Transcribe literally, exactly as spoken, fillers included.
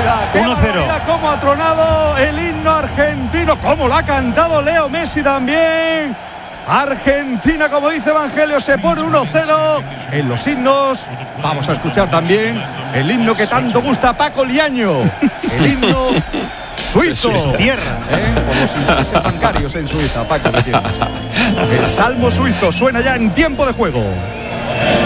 barbaridad! ¡Qué barbaridad! ¡Cómo ha tronado el himno argentino! ¡Cómo lo ha cantado Leo Messi también! Argentina, como dice Evangelio, se pone uno cero en los himnos. Vamos a escuchar también el himno que tanto gusta a Paco Liaño. El himno suizo. De su tierra. ¿Eh? Por los intereses bancarios en Suiza, Paco, ¿qué tienes? El salmo suizo suena ya en tiempo de juego.